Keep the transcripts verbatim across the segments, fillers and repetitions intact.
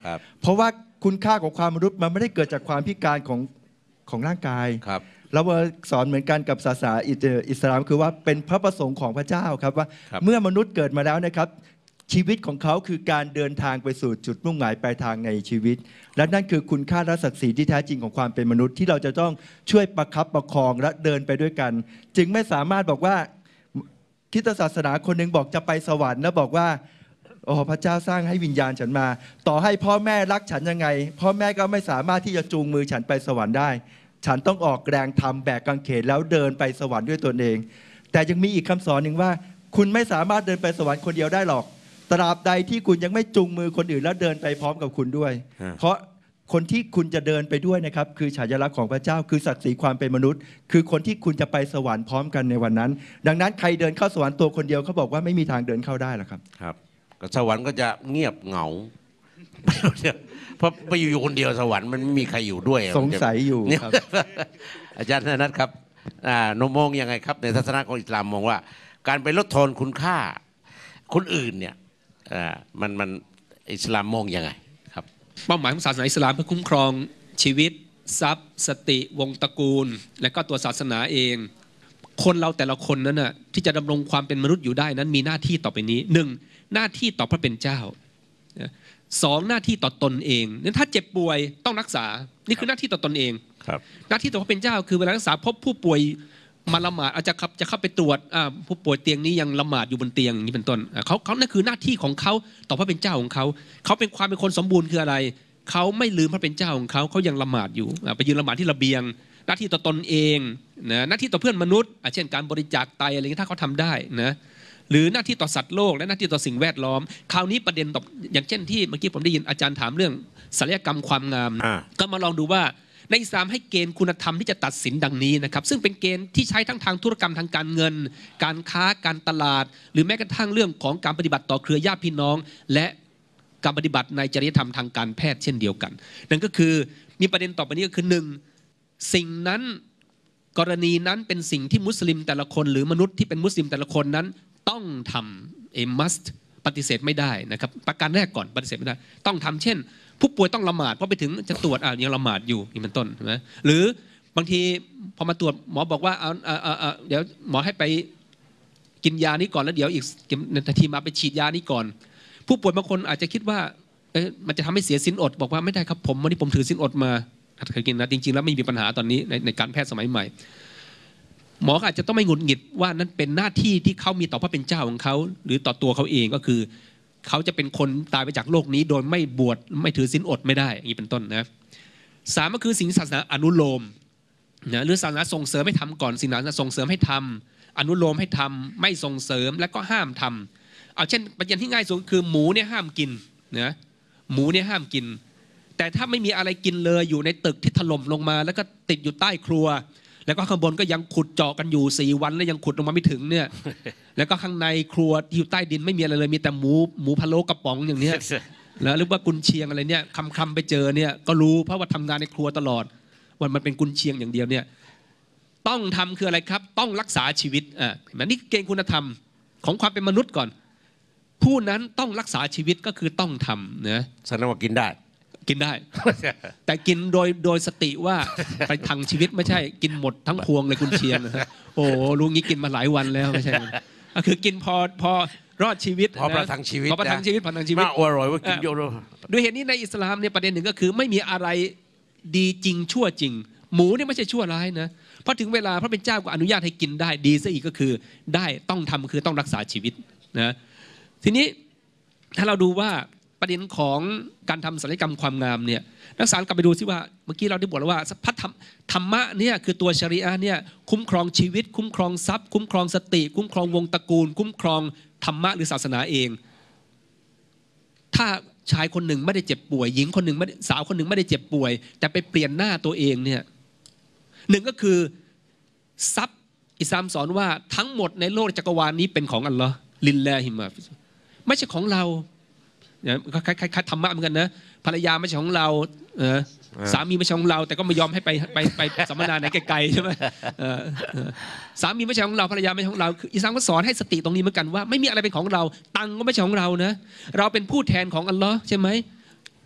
เพราะว่าคุณค่าของความมนุษย์มันไม่ได้เกิดจากความพิการของของร่างกายเราสอนเหมือนกันกับศาสนาอิสลามคือว่าเป็นพระประสงค์ของพระเจ้าครับว่าเมื่อมนุษย์เกิดมาแล้วนะครับชีวิตของเขาคือการเดินทางไปสู่จุดมุ่งหมายปลายทางในชีวิตและนั่นคือคุณค่าและศักดิ์ศรีที่แท้จริงของความเป็นมนุษย์ที่เราจะต้องช่วยประคับประคองและเดินไปด้วยกันจึงไม่สามารถบอกว่าคริสตศาสนาคนหนึ่งบอกจะไปสวรรค์แล้วบอกว่าโอ้พระเจ้าสร้างให้วิญญาณฉันมาต่อให้พ่อแม่รักฉันยังไงพ่อแม่ก็ไม่สามารถที่จะจูงมือฉันไปสวรรค์ได้ฉันต้องออกแรงทำแบกกางเขนแล้วเดินไปสวรรค์ด้วยตนเองแต่ยังมีอีกคำสอนหนึ่งว่าคุณไม่สามารถเดินไปสวรรค์คนเดียวได้หรอกตราบใดที่คุณยังไม่จูงมือคนอื่นแล้วเดินไปพร้อมกับคุณด้วยเพราะคนที่คุณจะเดินไปด้วยนะครับคือฉายาลักษณ์ของพระเจ้าคือศักดิ์ศรีความเป็นมนุษย์คือคนที่คุณจะไปสวรรค์พร้อมกันในวันนั้นดังนั้นใครเดินเข้าสวรรค์ตัวคนเดียวเขาบอกว่าไม่มีทางเดินเข้าได้หรอกครับครับสวรรค์ก็จะเงียบเหงาเพราะไปอยู่คนเดียวสวรรค์มันไม่มีใครอยู่ด้วยสงสัยอยู่ครับอาจารย์ธนัทครับนมองยังไงครับในทัศนะของอิสลามมองว่าการไปลดทอนคุณค่าคนอื่นเนี่ยมันมันอิสลามมองยังไงครับเป้าหมายของศาสนาอิสลามเพื่อคุ้มครองชีวิตทรัพย์สติวงตระกูลและก็ตัวศาสนาเองคนเราแต่ละคนนั้นน่ะที่จะดำรงความเป็นมนุษย์อยู่ได้นั้นมีหน้าที่ต่อไปนี้หนึ่งหน้าที่ต่อพระเป็นเจ้าสองหน้าที่ต่อตนเองนั้นถ้าเจ็บป่วยต้องรักษานี่คือหน้าที่ต่อตนเองหน้าที่ต่อพระเป็นเจ้าคือเวลารักษาพบผู้ป่วยมาละหมาดอาจจะจะเข้าไปตรวจผู้ป่วยเตียงนี้ยังละหมาดอยู่บนเตียงอย่างนี้เป็นต้นเขาเขานั่นคือหน้าที่ของเขาต่อพระเป็นเจ้าของเขาเขาเป็นความเป็นคนสมบูรณ์คืออะไรเขาไม่ลืมพระเป็นเจ้าของเขาเขายังละหมาดอยู่ไปยืนละหมาดที่ระเบียงหน้าที่ต่อตนเองนะหน้าที่ต่อเพื่อนมนุษย์เช่นการบริจาคไตอะไรอย่างนี้ถ้าเขาทำได้นะหรือหน้าที่ต่อสัตว์โลกและหน้าที่ต่อสิ่งแวดล้อมคราวนี้ประเด็นต่ออย่างเช่นที่เมื่อกี้ผมได้ยินอาจารย์ถามเรื่องศัลยกรรมความงามก็มาลองดูว่าในอิสลามให้เกณฑ์คุณธรรมที่จะตัดสินดังนี้นะครับซึ่งเป็นเกณฑ์ที่ใช้ทั้งทางธุรกรรมทางการเงินการค้าการตลาดหรือแม้กระทั่งเรื่องของการปฏิบัติต่อเครือญาติพี่น้องและการปฏิบัติในจริยธรรมทางการแพทย์เช่นเดียวกันนั่นก็คือมีประเด็นต่อไปนี้ก็คือหนึ่งสิ่งนั้นกรณีนั้นเป็นสิ่งที่มุสลิมแต่ละคนหรือมนุษย์ที่เป็นมุสลิมแต่ละคนนั้นต้องทำ a must ปฏิเสธไม่ได้นะครับประการแรกก่อนปฏิเสธไม่ได้ต้องทำเช่นผู้ป่วยต้องละหมาดเพราะไปถึงจะตรวจอ่ะยังละหมาดอยู่นี่เป็นต้นใช่ไหมหรือบางทีพอมาตรวจหมอบอกว่าเอาเอาเอาเดี๋ยวหมอให้ไปกินยานี้ก่อนแล้วเดี๋ยวอีกนาทีมาไปฉีดยานี้ก่อนผู้ป่วยบางคนอาจจะคิดว่าเอ๊ะมันจะทำให้เสียศีลอดบอกว่าไม่ได้ครับผมวันนี้ผมถือศีลอดมาเคยกินนะจริงๆแล้วไม่มีปัญหาตอนนี้ในในการแพทย์สมัยใหม่หมออาจจะต้องไม่หงุดหงิดว่านั้นเป็นหน้าที่ที่เขามีต่อพระเป็นเจ้าของเขาหรือต่อตัวเขาเองก็คือเขาจะเป็นคนตายไปจากโลกนี้โดยไม่บวชไม่ถือศีลอดไม่ได้อย่างนี้เป็นต้นนะสามก็คือสิ่งศาสนาอนุโลมนะหรือศาสนาส่งเสริมให้ทำก่อนสิ่งศาสนาส่งเสริมให้ทำอนุโลมให้ทำไม่ส่งเสริมและก็ห้ามทำเอาเช่นประเด็นที่ง่ายสุดคือหมูเนี่ยห้ามกินนะหมูเนี่ยห้ามกินแต่ถ้าไม่มีอะไรกินเลยอยู่ในตึกที่ถล่มลงมาแล้วก็ติดอยู่ใต้ครัวแล้วก็ข้างบนก็ยังขุดเจาะกันอยู่สี่วันแล้วยังขุดลงมาไม่ถึงเนี่ยแล้วก็ข้างในครัวที่อยู่ใต้ดินไม่มีอะไรเลยมีแต่หมูหมูพะโล้กระป๋องอย่างเนี้ยแล้วหรือว่ากุนเชียงอะไรเนี่ยคำคำไปเจอเนี่ยก็รู้เพราะว่าทำงานในครัวตลอดวันมันเป็นกุนเชียงอย่างเดียวเนี่ยต้องทำคืออะไรครับต้องรักษาชีวิตอ่ะมันนี่เกณฑ์คุณธรรมของความเป็นมนุษย์ก่อนผู้นั้นต้องรักษาชีวิตก็คือต้องทำนะแสดงว่ากินได้กินได้ แต่กินโดยโดยสติว่าไปทังชีวิตไม่ใช่กินหมดทั้งพวงเลยกุนเชียงนะโอ้ลุงนี้กินมาหลายวันแล้วไม่ใช่ก็คือกินพอพอรอดชีวิตพอประทังชีวิตพอประทังชีวิตประทังชีวิตมาอร่อยว่ากินเยอะเลยด้วยเหตุนี้ในอิสลามเนี่ยประเด็นหนึ่งก็คือไม่มีอะไรดีจริงชั่วจริงหมูเนี่ยไม่ใช่ชั่วร้ายนะเพราะถึงเวลาพระเป็นเจ้าก็อนุญาตให้กินได้ดีซะอีกก็คือได้ต้องทำคือต้องรักษาชีวิตนะทีนี้ถ้าเราดูว่าประเด็นของการทำศัลยกรรมความงามเนี่ยนักศึกษากลับไปดูซิว่าเมื่อกี้เราได้บอกแล้วว่าพระธรรมธรรมะเนี่ยคือตัวชริอะห์เนี่ยคุ้มครองชีวิตคุ้มครองทรัพย์คุ้มครองสติคุ้มครองวงตระกูลคุ้มครองธรรมะหรือศาสนาเองถ้าชายคนหนึ่งไม่ได้เจ็บป่วยหญิงคนหนึ่งไม่สาวคนหนึ่งไม่ได้เจ็บป่วยแต่ไปเปลี่ยนหน้าตัวเองเนี่ยหนึ่งก็คือทรัพย์อิสลามสอนว่าทั้งหมดในโลกจักรวาลนี้เป็นของอัลลอฮ์ลิลลาฮิมาไม่ใช่ของเราคล้ายๆธรรมะเหมือนกันนะภรรยาไม่ใช่ของเราสามีไม่ใช่ของเราแต่ก็ไม่ยอมให้ไปไปไปสัมมนาไหนไกลๆใช่ไหมสามีไม่ใช่ของเราภรรยาไม่ใช่ของเราอิสลามก็สอนให้สติตรงนี้เหมือนกันว่าไม่มีอะไรเป็นของเราตังก็ไม่ใช่ของเรานะเราเป็นผู้แทนของอัลลอฮ์ใช่ไหม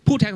ผู้แทน